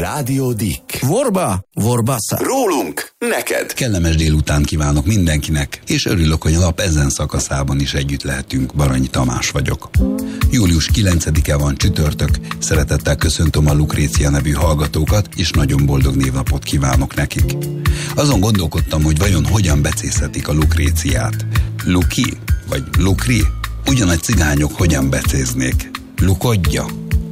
Rádió Dick. Vorba, vorbassa. Rólunk, neked. Kellemes délután kívánok mindenkinek, és örülök, hogy a nap ezen szakaszában is együtt lehetünk. Baranyi Tamás vagyok. Július 9-e van, csütörtök. Szeretettel köszöntöm a Lukrécia nevű hallgatókat, és nagyon boldog névnapot kívánok nekik. Azon gondolkodtam, hogy vajon hogyan becézhetik a Lukréciát. Luki vagy Lukri? Ugyanagy cigányok hogyan becéznék? Lukodja?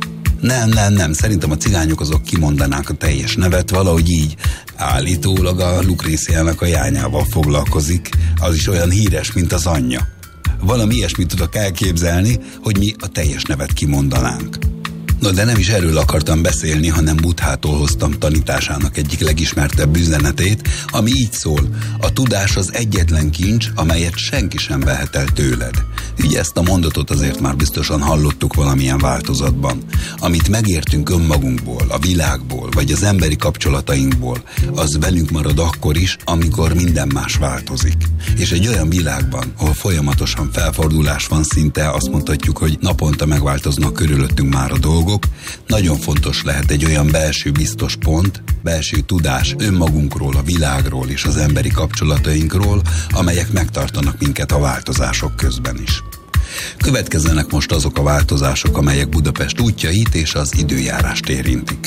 Nem, szerintem a cigányok azok kimondanák a teljes nevet, valahogy így. Állítólag a Lukréciának a jányával foglalkozik, az is olyan híres, mint az anyja. Valami ilyesmit tudok elképzelni, hogy mi a teljes nevet kimondanánk. No, de nem is erről akartam beszélni, hanem Buddhától hoztam tanításának egyik legismertebb üzenetét, ami így szól: a tudás az egyetlen kincs, amelyet senki sem vehet el tőled. Így ezt a mondatot azért már biztosan hallottuk valamilyen változatban. Amit megértünk önmagunkból, a világból, vagy az emberi kapcsolatainkból, az velünk marad akkor is, amikor minden más változik. És egy olyan világban, ahol folyamatosan felfordulás van, szinte azt mondhatjuk, hogy naponta megváltoznak körülöttünk már a dolgok, nagyon fontos lehet egy olyan belső biztos pont, belső tudás önmagunkról, a világról és az emberi kapcsolatainkról, amelyek megtartanak minket a változások közben is. Következzenek most azok a változások, amelyek Budapest útjait és az időjárást érintik.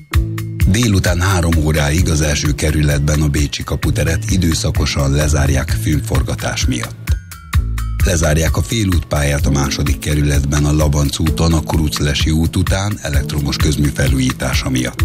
Délután 3 óráig az első kerületben a Bécsi kaputeret időszakosan lezárják filmforgatás miatt. Lezárják a félútpályát a második kerületben a Labanc úton a Kuruclesi út után elektromos közmű felújítása miatt.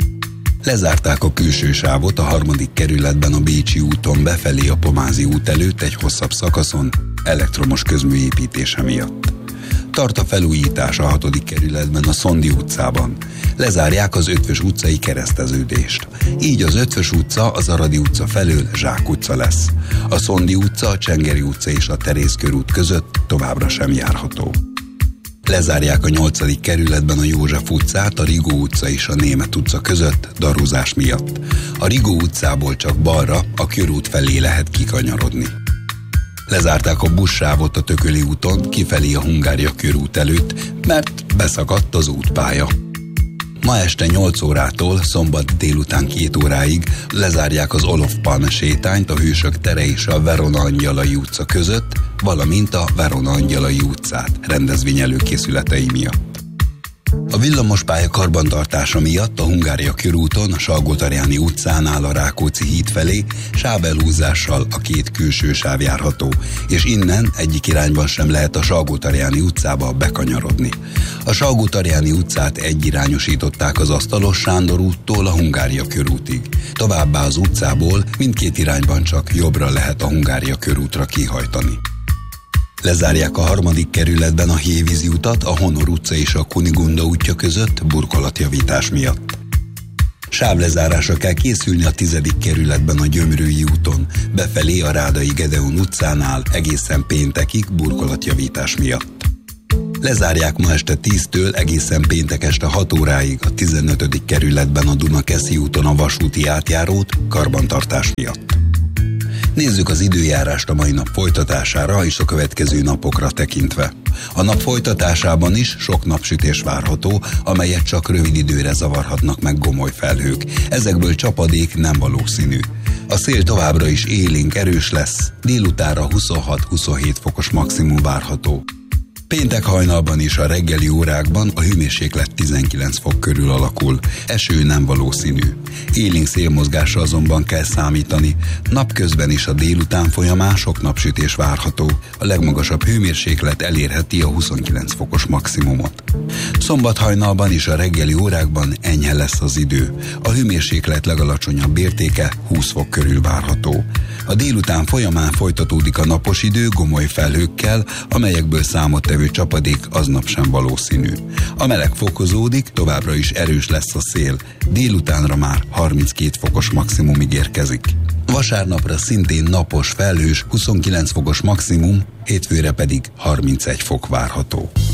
Lezárták a külső sávot a 3. kerületben a Bécsi úton befelé a Pomázi út előtt egy hosszabb szakaszon elektromos közmű építése miatt. Tart a felújítás a 6. kerületben a Szondi utcában. Lezárják az Ötvös utcai kereszteződést. Így az Ötvös utca az Aradi utca felől Zsák utca lesz. A Szondi utca, a Csengeri utca és a Teréz körút között továbbra sem járható. Lezárják a 8. kerületben a József utcát, a Rigó utca és a Németh utca között darúzás miatt. A Rigó utcából csak balra, a Körút felé lehet kikanyarodni. Lezárták a buszsávot a Tököli úton, kifelé a Hungária körút előtt, mert beszakadt az útpálya. Ma este 8 órától szombat délután 2 óráig lezárják az Olof Palme sétányt a Hősök tere és a Verona Angyalai utca között, valamint a Verona Angyalai utcát rendezvény előkészületei miatt. A villamospálya karbantartása miatt a Hungária körúton, a Salgótarjáni utcánál a Rákóczi híd felé sávelhúzással a 2 külső sáv járható, és innen egyik irányban sem lehet a Salgótarjáni utcába bekanyarodni. A Salgótarjáni utcát egyirányosították az Asztalos Sándor úttól a Hungária körútig. Továbbá az utcából mindkét irányban csak jobbra lehet a Hungária körútra kihajtani. Lezárják a 3. kerületben a Hévízi utat, a Honor utca és a Kunigunda útja között burkolatjavítás miatt. Sávlezárásra kell készülni a 10. kerületben a Gyömrői úton, befelé a Rádai Gedeon utcánál egészen péntekig burkolatjavítás miatt. Lezárják ma este 10-től egészen péntek este 6 óráig a 15. kerületben a Dunakeszi úton a vasúti átjárót karbantartás miatt. Nézzük az időjárást a mai nap folytatására és a következő napokra tekintve. A nap folytatásában is sok napsütés várható, amelyet csak rövid időre zavarhatnak meg gomoly felhők. Ezekből csapadék nem valószínű. A szél továbbra is élénk, erős lesz, délutánra 26-27 fokos maximum várható. Péntek hajnalban és a reggeli órákban a hőmérséklet 19 fok körül alakul. Eső nem valószínű. Élénk szélmozgásra azonban kell számítani. Napközben és a délután folyamán sok napsütés várható. A legmagasabb hőmérséklet elérheti a 29 fokos maximumot. Szombat hajnalban és a reggeli órákban enyhe lesz az idő. A hőmérséklet legalacsonyabb értéke 20 fok körül várható. A délután folyamán folytatódik a napos idő gomoly felhőkkel, amelyekből számottevő csapadék aznap sem valószínű. A meleg fokozódik, továbbra is erős lesz a szél. Délutánra már 32 fokos maximumig érkezik. Vasárnapra szintén napos, felhős, 29 fokos maximum, hétfőre pedig 31 fok várható.